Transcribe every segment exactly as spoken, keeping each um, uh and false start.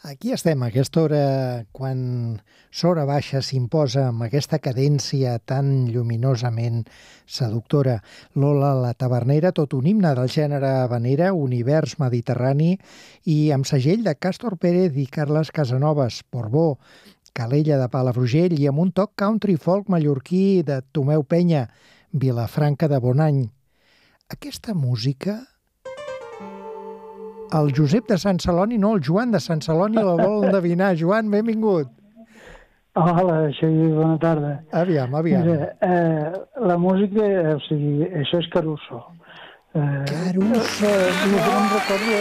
Aquí estem, a aquesta hora, quan Sora Baixa s'imposa amb aquesta cadència tan lluminosament seductora. Lola la Tavernera, tot un himne del gènere habanera, univers mediterrani, i amb segell de Càstor Pérez i Carles Casanovas, Portbó, Calella de Palafrugell, i amb un toc country folk mallorquí de Tomeu Penya, Vilafranca de Bonany. Aquesta música... El Josep de Sant Celoni, no, el Joan de Sant Celoni la vol endevinar. Joan, benvingut. Hola, Xavier, bona tarda. Aviam, aviam. Mira, eh, la música, o sigui, això és Caruso. Eh, Caruso! Eh, no em recordo...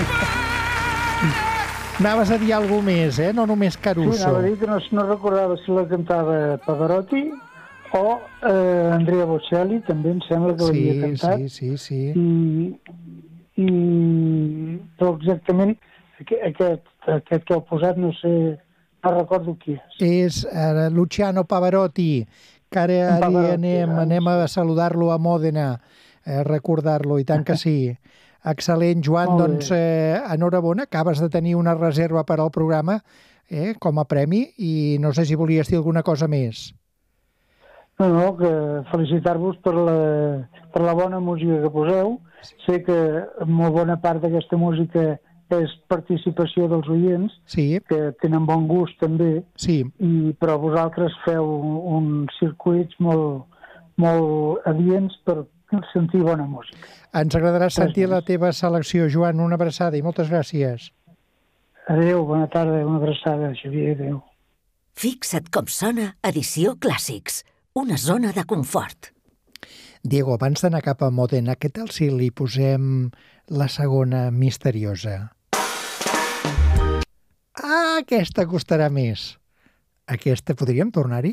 Anaves a dir alguna més, eh? No només Caruso. Sí, anava a dir que no, no recordava si la cantava Pavarotti o eh, Andrea Bocelli, també em sembla que l'havia sí, cantat. Sí, sí, sí. I... I, però exactament aquest, aquest que heu posat no sé, no recordo qui és. És uh, Luciano Pavarotti, que ara Pavarotti, anem, eh? anem a saludar-lo a Mòdena, a recordar-lo, i tant que sí. Excel·lent, Joan, doncs eh, enhorabona, acabes de tenir una reserva per al programa eh, com a premi, i no sé si volies dir alguna cosa més. No, no, que felicitar-vos per la, per la bona música que poseu. Sé que molt bona part d'aquesta música és participació dels oients, sí. que tenen bon gust també, sí. i, però vosaltres feu uns circuits molt, molt adients per sentir bona música. Ens agradarà sentir la teva selecció, Joan. Una abraçada i moltes gràcies. Adéu, bona tarda, una abraçada, Xavier, adéu. Fixa't com sona Edició Clàssics, una zona de confort. Diego, abans d'anar cap a Mòdena, què tal si li posem la segona misteriosa? Ah, aquesta costarà més. Aquesta podríem tornar-hi?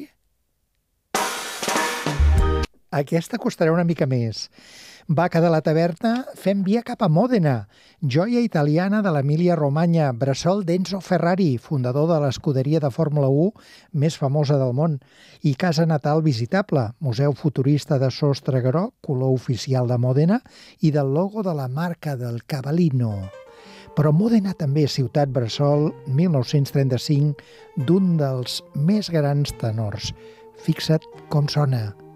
Aquesta costarà una mica més. Vaca de la Taverna, fem via cap a Mòdena, joia italiana de l'Emília-Romanya, bressol d'Enzo Ferrari, fundador de l'escuderia de Fórmula u més famosa del món, i casa natal visitable, museu futurista de sostre groc, color oficial de Mòdena, i del logo de la marca del Cavallino. Però Mòdena també és ciutat bressol, mil nou-cents trenta-cinc, d'un dels més grans tenors. Fixa't com sona.